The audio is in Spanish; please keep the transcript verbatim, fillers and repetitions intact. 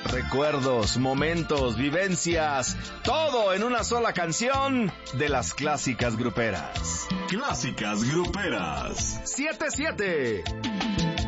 Recuerdos, momentos, vivencias, todo en una sola canción de las clásicas gruperas. Clásicas gruperas. siete siete.